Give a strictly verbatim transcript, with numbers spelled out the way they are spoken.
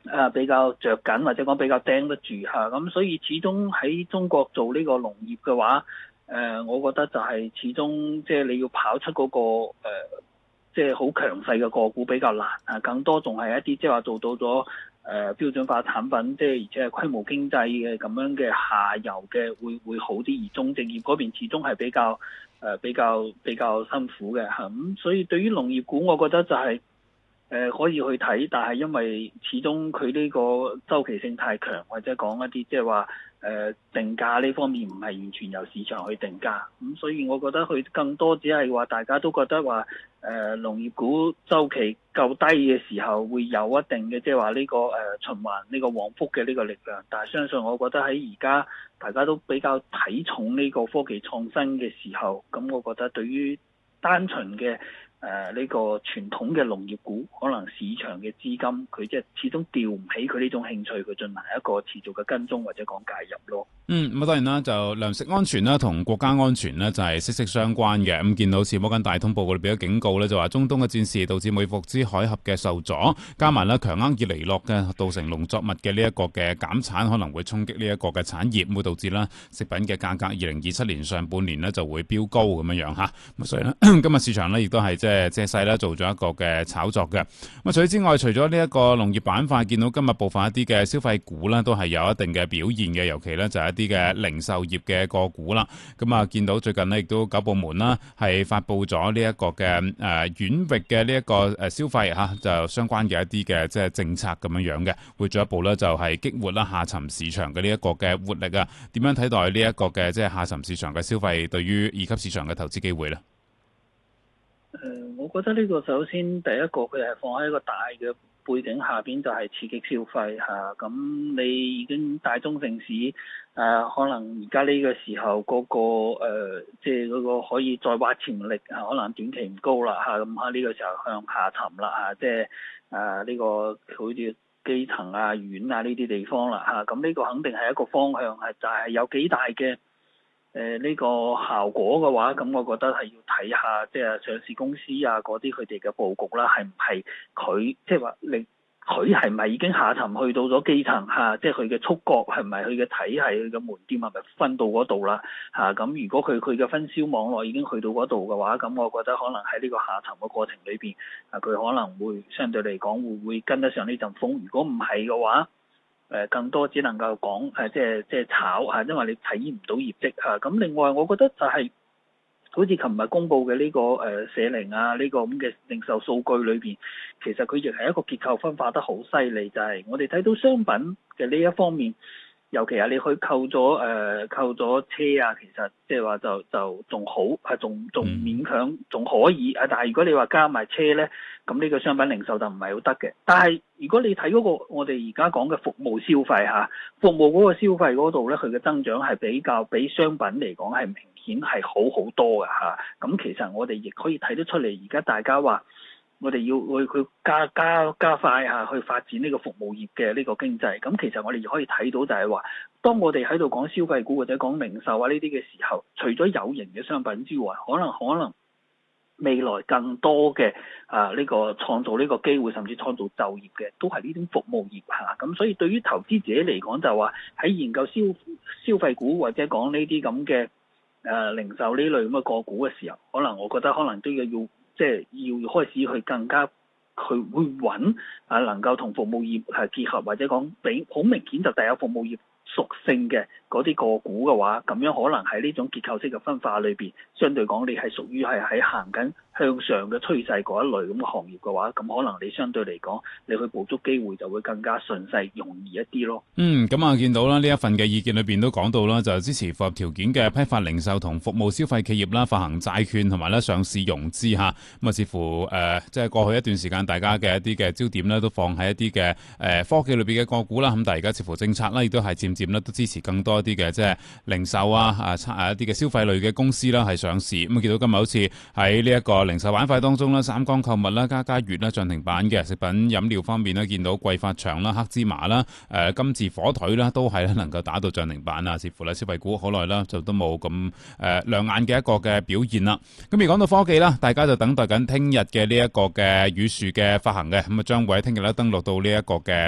誒比較着緊，或者講比較盯得住嚇，咁所以始終喺中國做呢個農業嘅話，誒、呃、我覺得就係始終即係你要跑出嗰、個誒即係好強勢嘅個股比較難啊，更多仲係一啲即係話做到咗誒、呃、標準化產品，即係而且係規模經濟嘅咁樣嘅下游嘅會會好啲，而種植業嗰邊始終係比較誒、呃、比較比較辛苦嘅嚇，咁、啊、所以對於農業股，我覺得就係、是。誒、呃、可以去睇，但係因為始終佢呢個周期性太強，或者講一啲即係話誒定價呢方面唔係完全由市場去定價，咁、嗯、所以我覺得佢更多只係話大家都覺得話誒、呃、農業股周期夠低嘅時候會有一定嘅即係話呢個誒、呃、循環呢個往復嘅呢個力量，但係相信我覺得喺而家大家都比較睇重呢個科技創新嘅時候，咁、嗯、我覺得對於單純嘅誒呢、呃這個傳統嘅農業股，可能市場嘅資金佢即係始終調唔起佢呢種興趣，佢進行一個持續嘅跟蹤或者講介入咯。 嗯，咁當然啦，就糧食安全啦，同國家安全呢就係息息相關嘅。咁見到似摩根大通報告裏邊嘅警告呢，就話中東嘅戰事導致美國之海峽嘅受阻，加埋咧強硬以尼諾嘅造成農作物嘅呢一個嘅減產，可能會衝擊呢一個嘅產業，會導致啦食品嘅價格二零二七年上半年呢就會飆高咁樣樣嚇。咁所以呢，今日市場呢亦都係即係借勢咧做咗一個嘅炒作嘅。咁除此之外，除咗呢一個農業板塊，見到今日部分一啲嘅消費股呢都係有一定嘅表現嘅，尤其呢就係一啲嘅零售業嘅個股啦。咁啊，見到最近呢亦都九部門啦係發布咗呢一個嘅誒遠域嘅呢一個誒消費嚇，就相關嘅一啲嘅即係政策咁樣樣嘅，會進一步呢就係激活啦下沉市場嘅呢一個嘅活力啊。點樣睇待呢一個嘅即係下沉市場嘅消費對於二級市場嘅投資機會呢？ 誒、呃，我覺得呢個首先第一個佢係放喺一個大嘅背景下邊，就係刺激消費嚇。咁、啊、你已經大中城市誒、啊，可能而家呢個時候嗰、那個即係嗰個可以再挖潛力嚇、啊，可能短期唔高啦嚇。咁喺呢個時候向下沉啦嚇，即係誒呢個好似基層啊、縣啊呢啲地方啦嚇。咁、啊、呢個肯定係一個方向，係就係、是、有幾大嘅。誒呢、呃這個效果嘅話，咁我覺得係要睇下，即係上市公司啊嗰啲佢哋嘅佈局啦，係唔係佢即係話你佢係咪已經下沉去到咗基層嚇、啊？即係佢嘅觸覺係咪佢嘅體系、佢嘅門店係咪分到嗰度啦嚇？咁、啊、如果佢佢嘅分銷網絡已經去到嗰度嘅話，咁我覺得可能喺呢個下沉嘅過程裏邊，啊佢可能會相對嚟講會會跟得上呢陣風。如果唔係嘅話，誒更多只能夠講誒，即係即係炒嚇，因為你體驗唔到業績嚇。咁另外，我覺得就係、是、好似琴日公布嘅呢個誒社零啊，呢、這個咁嘅零售數據裏邊，其實佢亦係一個結構分化得好犀利，就係、是、我哋睇到商品嘅呢一方面，尤其係你去扣咗誒、呃、扣咗車啊，其實即係話就就仲好，係仲仲勉強仲可以啊。但係如果你話加埋車咧，咁呢個商品零售就唔係好得嘅。但係如果你睇嗰個我哋而家講嘅服務消費嚇，服務嗰個消費嗰度咧，佢嘅增長係比較比商品嚟講係明顯係好好多嘅嚇。咁其實我哋亦可以睇得出嚟，而家大家話我哋要去去加加加快嚇去發展呢個服務業嘅呢個經濟。咁其實我哋亦可以睇到就係話，當我哋喺度講消費股或者講零售啊呢啲嘅時候，除咗有形嘅商品之外，可能可能未來更多嘅啊呢個創造呢個機會，甚至創造就業嘅，都係呢種服務業嚇。咁所以對於投資者嚟講，就話喺研究消消費股或者講呢啲咁嘅誒零售呢類咁嘅個股嘅時候，可能我覺得可能都要要即係要開始去更加去會揾啊，能夠同服務業係結合，或者講比好明顯就帶有服務業屬性嘅嗰啲個股嘅話，咁樣可能喺呢種結構式嘅分化裏邊，相對講你係屬於係喺行緊向上嘅趨勢嗰一類咁嘅行業嘅話，咁可能你相對嚟講，你去捕捉機會就會更加順勢容易一啲咯。 嗯，咁啊見到啦，呢一份嘅意見裏邊都講到啦，就支持符合條件嘅批發零售同服務消費企業啦，發行債券同埋咧上市融資嚇。咁啊，似乎誒、呃、即係過去一段時間，大家嘅一啲嘅焦點咧都放喺一啲嘅誒科技裏邊嘅個股啦。咁但係而家似乎政策咧亦都係漸漸咧都支持更多一啲嘅即係零售啊啊啊一啲嘅消費類嘅公司啦係上市。咁啊見到今日好似喺呢一個零售板塊當中啦，三江購物啦、家家悅啦漲停板嘅。食品飲料方面咧，見到桂發祥啦、黑芝麻啦、誒、呃、金字火腿啦，都係能夠打到漲停板啊！似乎咧消費股好耐啦，就都冇咁誒亮眼嘅一個嘅表現啦。咁而講到科技啦，大家就等待緊聽日嘅呢一個嘅羽樹嘅發行嘅，咁啊將會喺聽日咧登陸到呢一個嘅